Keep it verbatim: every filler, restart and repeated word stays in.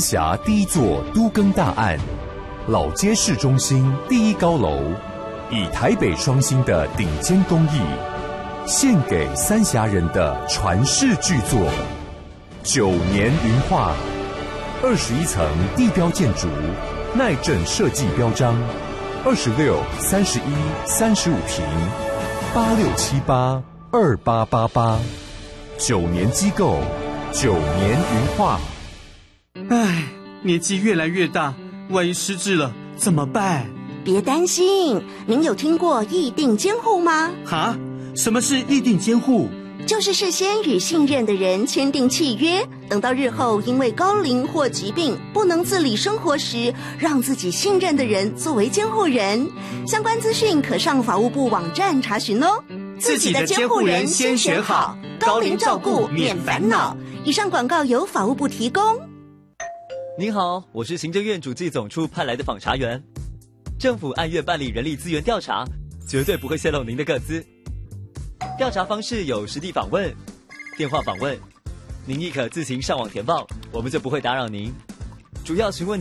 辖第一座都更大案，老街市中心第一高楼，以台北双星的顶尖工艺，献给三峡人的传世巨作九年云画，二十一层地标建筑，耐震设计标章，二十六、三十一、三十五平，八六七八二八八八，九年机构，九年云画。 唉，年纪越来越大，万一失智了怎么办？ 别担心，您有听过议定监护吗？ 哈？什么是议定监护？ 就是事先与信任的人签订契约，等到日后因为高龄或疾病不能自理生活时，让自己信任的人作为监护人。相关资讯可上法务部网站查询哦。 自己的监护人先选好，高龄照顾免烦恼。 以上广告由法务部提供。 您好，我是行政院主计总处派来的访查员。政府按月办理人力资源调查，绝对不会泄露您的个资。调查方式有实地访问、电话访问，您亦可自行上网填报，我们就不会打扰您。主要询问